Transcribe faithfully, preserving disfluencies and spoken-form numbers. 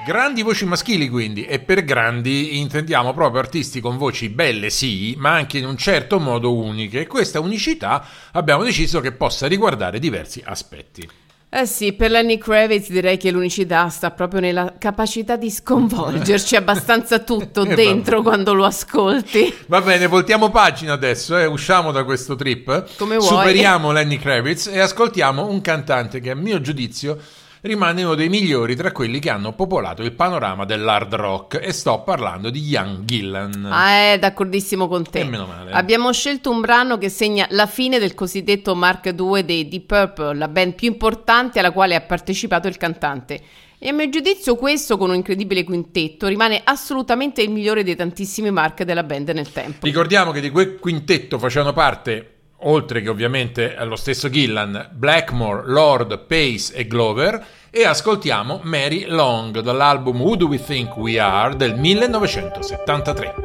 Grandi voci maschili, quindi, e per grandi intendiamo proprio artisti con voci belle, sì, ma anche in un certo modo uniche, e questa unicità abbiamo deciso che possa riguardare diversi aspetti. Eh sì, per Lenny Kravitz direi che l'unicità sta proprio nella capacità di sconvolgerci abbastanza tutto dentro quando lo ascolti. Va bene, voltiamo pagina adesso, eh, usciamo da questo trip, come vuoi. Superiamo Lenny Kravitz e ascoltiamo un cantante che a mio giudizio rimane uno dei migliori tra quelli che hanno popolato il panorama dell'hard rock, e sto parlando di Ian Gillan. Ah, è d'accordissimo con te. E meno male. Abbiamo scelto un brano che segna la fine del cosiddetto Mark due dei Deep Purple, la band più importante alla quale ha partecipato il cantante. E a mio giudizio questo, con un incredibile quintetto, rimane assolutamente il migliore dei tantissimi Mark della band nel tempo. Ricordiamo che di quel quintetto facevano parte, oltre che ovviamente allo stesso Gillan, Blackmore, Lord, Pace e Glover, e ascoltiamo Mary Long dall'album Who Do We Think We Are del millenovecentosettantatré.